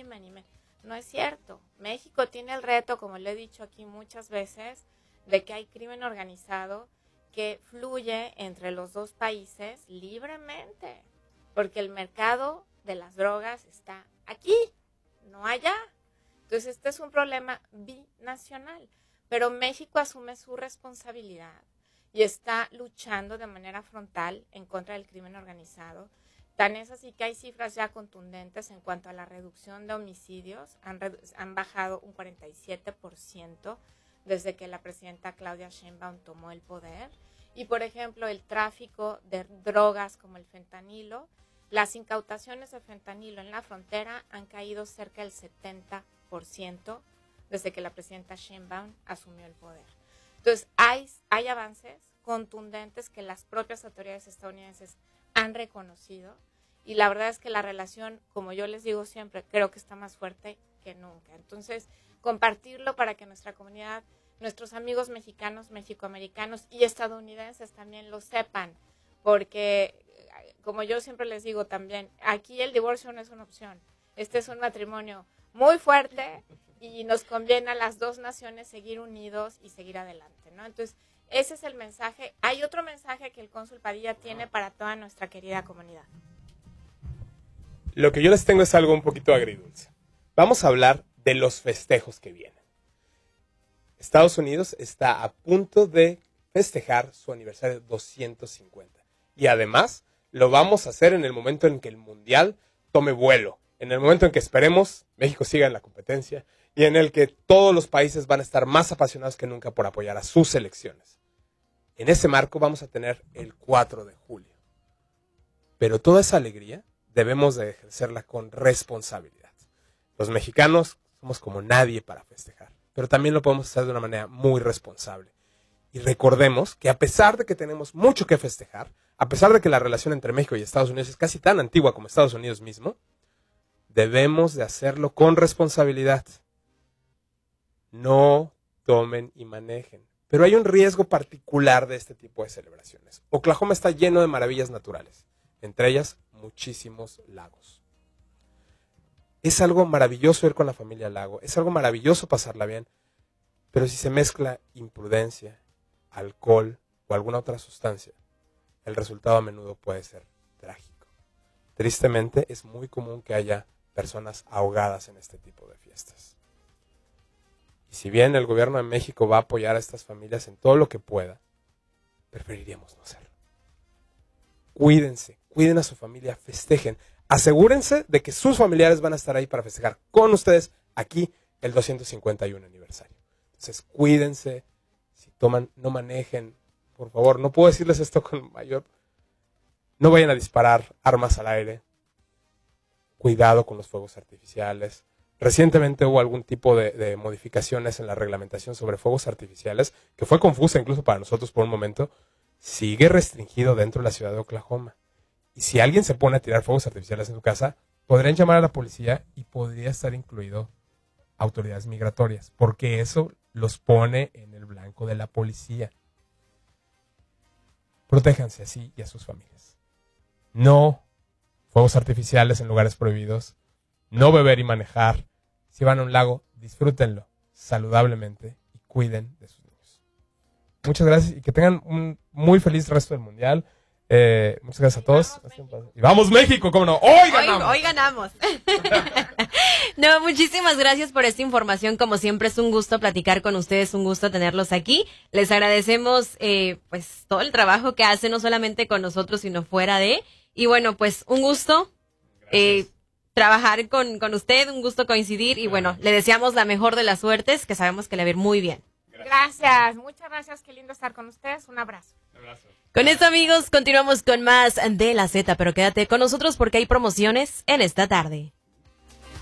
animen. No es cierto. México tiene el reto, como lo he dicho aquí muchas veces, de que hay crimen organizado que fluye entre los dos países libremente, porque el mercado de las drogas está aquí, no allá. Entonces, este es un problema binacional, pero México asume su responsabilidad y está luchando de manera frontal en contra del crimen organizado. Tan es así que hay cifras ya contundentes en cuanto a la reducción de homicidios. Han bajado un 47% desde que la presidenta Claudia Sheinbaum tomó el poder. Y, por ejemplo, el tráfico de drogas como el fentanilo, las incautaciones de fentanilo en la frontera han caído cerca del 70% desde que la presidenta Sheinbaum asumió el poder. Entonces, hay avances contundentes que las propias autoridades estadounidenses han reconocido, y la verdad es que la relación, como yo les digo siempre, creo que está más fuerte que nunca. Entonces, compartirlo para que nuestra comunidad, nuestros amigos mexicanos, mexicoamericanos y estadounidenses también lo sepan, porque, como yo siempre les digo también, aquí el divorcio no es una opción. Este es un matrimonio muy fuerte y nos conviene a las dos naciones seguir unidos y seguir adelante, ¿no? Entonces, ese es el mensaje. Hay otro mensaje que el cónsul Padilla tiene para toda nuestra querida comunidad. Lo que yo les tengo es algo un poquito agridulce. Vamos a hablar de los festejos que vienen. Estados Unidos está a punto de festejar su aniversario 250. Y además, lo vamos a hacer en el momento en que el Mundial tome vuelo. En el momento en que esperemos México siga en la competencia y en el que todos los países van a estar más apasionados que nunca por apoyar a sus selecciones. En ese marco vamos a tener el 4 de julio. Pero toda esa alegría debemos de ejercerla con responsabilidad. Los mexicanos somos como nadie para festejar, pero también lo podemos hacer de una manera muy responsable. Y recordemos que a pesar de que tenemos mucho que festejar, a pesar de que la relación entre México y Estados Unidos es casi tan antigua como Estados Unidos mismo, debemos de hacerlo con responsabilidad. No tomen y manejen. Pero hay un riesgo particular de este tipo de celebraciones. Oklahoma está lleno de maravillas naturales, entre ellas muchísimos lagos. Es algo maravilloso ir con la familia al lago, es algo maravilloso pasarla bien, pero si se mezcla imprudencia, alcohol o alguna otra sustancia, el resultado a menudo puede ser trágico. Tristemente, es muy común que haya personas ahogadas en este tipo de fiestas. Y si bien el gobierno de México va a apoyar a estas familias en todo lo que pueda, preferiríamos no hacerlo. Cuídense, cuiden a su familia, festejen. Asegúrense de que sus familiares van a estar ahí para festejar con ustedes aquí el 251 aniversario. Entonces, cuídense, si toman, no manejen, por favor. No puedo decirles esto con mayor... No vayan a disparar armas al aire. Cuidado con los fuegos artificiales. Recientemente hubo algún tipo de modificaciones en la reglamentación sobre fuegos artificiales, que fue confusa incluso para nosotros por un momento. Sigue restringido dentro de la ciudad de Oklahoma. Y si alguien se pone a tirar fuegos artificiales en su casa, podrían llamar a la policía y podría estar incluido autoridades migratorias, porque eso los pone en el blanco de la policía. Protéjanse así y a sus familias. No fuegos artificiales en lugares prohibidos. No beber y manejar. Si van a un lago, disfrútenlo saludablemente y cuiden de sus niños. Muchas gracias y que tengan un muy feliz resto del Mundial. Muchas gracias a todos. Y vamos México, ¿cómo no? ¡Hoy ganamos! Hoy ganamos. No, muchísimas gracias por esta información. Como siempre es un gusto platicar con ustedes, un gusto tenerlos aquí. Les agradecemos pues todo el trabajo que hacen, no solamente con nosotros, sino fuera de. Y bueno, pues un gusto trabajar con usted, un gusto coincidir. Y bueno, le deseamos la mejor de las suertes, que sabemos que le va a ir muy bien. Gracias, muchas gracias, qué lindo estar con ustedes. Un abrazo. Un abrazo. Con esto, amigos, continuamos con más de La Z, pero quédate con nosotros porque hay promociones en esta tarde.